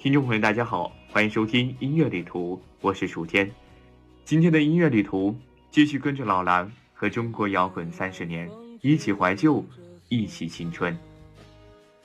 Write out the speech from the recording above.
听众朋友大家好，欢迎收听音乐旅途，我是楚天。今天的音乐旅途继续跟着老狼和中国摇滚30年，一起怀旧，一起青春。